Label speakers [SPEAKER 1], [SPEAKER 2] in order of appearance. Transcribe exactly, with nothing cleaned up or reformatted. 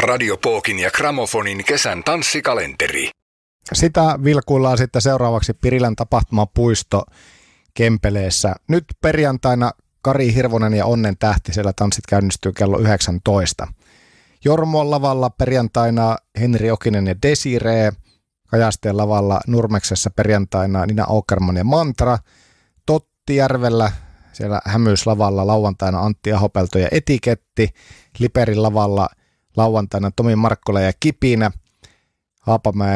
[SPEAKER 1] Radio Pookin ja Gramofonin kesän tanssikalenteri.
[SPEAKER 2] Sitä vilkuillaan sitten seuraavaksi Pirilän tapahtumapuisto Kempeleessä. Nyt perjantaina Kari Hirvonen ja Onnen tähti, siellä tanssit käynnistyy kello yhdeksäntoista. Jormon lavalla perjantaina Henri Okinen ja Desiree. Kajasteen lavalla Nurmeksessa perjantaina Nina Åkerman ja Mantra. Tottijärvellä siellä Hämyyslavalla lauantaina Antti Ahopelto ja Etiketti. Liperin lavalla lauantaina Tomi Markkola ja Kipinä. Haapamäen